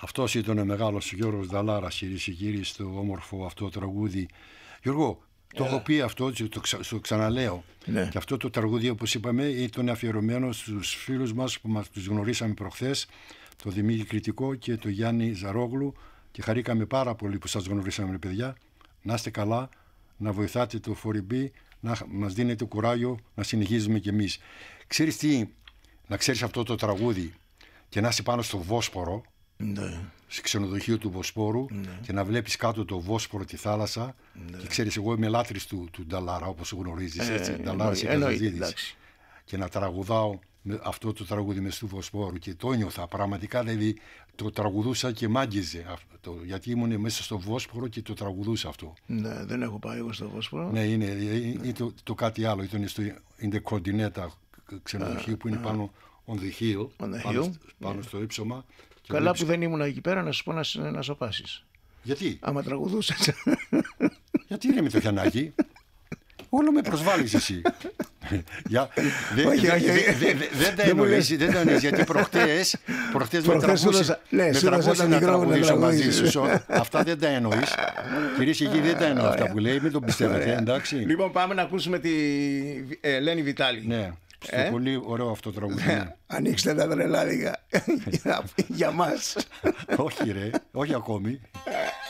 Αυτός ήταν ο μεγάλος Γιώργος Νταλάρας, κυρίες και κύριοι, στο όμορφο αυτό τραγούδι. Γιώργο, το έχω πει αυτό, το ξαναλέω. Ναι. Και αυτό το τραγούδι, όπως είπαμε, ήταν αφιερωμένο στους φίλους μας που τους γνωρίσαμε προχθές, το Δημήτρη Κρητικό και το Γιάννη Ζαρόγλου, και χαρήκαμε πάρα πολύ που σας γνωρίσαμε, παιδιά. Να είστε καλά, να βοηθάτε το 4B, να μας δίνετε κουράγιο να συνεχίζουμε κι εμείς. Ξέρεις τι, να ξέρεις αυτό το τραγούδι και να είσαι πάνω στο Βόσπορο, Ναι. στο ξενοδοχείο του Βοσπόρου, και να βλέπεις κάτω το Βόσπορο, τη θάλασσα. Και ξέρεις, εγώ είμαι λάτρης του Νταλάρα, όπως γνωρίζεις, έτσι, Νταλάρας και Καζαντζίδης. Και να τραγουδάω αυτό το τραγούδι μες του Βοσπόρου, και το νιώθα πραγματικά, δηλαδή το τραγουδούσα και μάγγιζε αυτό, γιατί ήμουν μέσα στο Βόσπορο και το τραγουδούσα αυτό. Ναι, δεν έχω πάει εγώ στο Βόσπορο. Ναι, είναι το κάτι άλλο, ήταν στο Intercontinental ξενοδοχείο που είναι πάνω on the hill, πάνω στο ύψωμα. Καλά που δεν ήμουν εκεί πέρα, να σου πω να σοπάσεις. Γιατί? Άμα τραγουδούσες. Γιατί είναι με το Γιαννάκη? Όλο με προσβάλλεις εσύ. Δεν τα εννοείς, γιατί προχτές με τραβούσε να τραγουδήσω μαζί σου. Αυτά δεν τα εννοείς. Κυρίες και κύριοι, δεν τα εννοώ αυτά που λέει, μην το πιστεύετε, εντάξει. Λοιπόν, πάμε να ακούσουμε τη Ελένη Βιτάλη. Ναι, στο πολύ ωραίο αυτό τραγούδι. Ανοίξτε τα τρελάδικα για μας. Όχι ρε, όχι ακόμη.